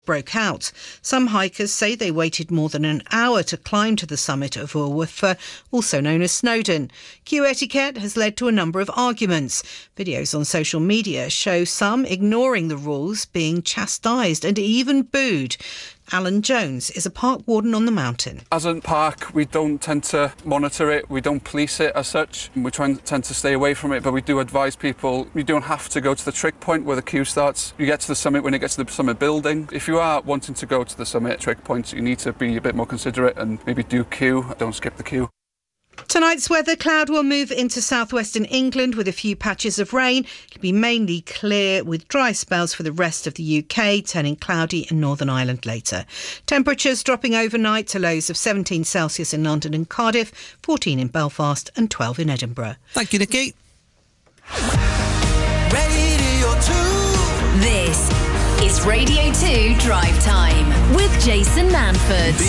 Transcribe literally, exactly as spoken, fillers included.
broke out. Some hikers say they waited more than an hour to climb to the summit of Ulwufa, also known as Snowdon. Queue etiquette has led to a number of arguments. Videos on social media show some ignoring the rules, being chastised and even booed. Alan Jones is a park warden on the mountain. As a park, we don't tend to monitor it, we don't police it as such. We try and tend to stay away from it, but we do advise people you don't have to go to the trick point where the queue starts. You get to the summit when it gets to the summit building. If you are wanting to go to the summit trick point, you need to be a bit more considerate and maybe do queue, don't skip the queue. Tonight's weather, cloud will move into southwestern England with a few patches of rain. It'll be mainly clear with dry spells for the rest of the U K, turning cloudy in Northern Ireland later. Temperatures dropping overnight to lows of seventeen Celsius in London and Cardiff, fourteen in Belfast and twelve in Edinburgh. Thank you, Nikki. Radio two. This is Radio two Drive Time with Jason Manford.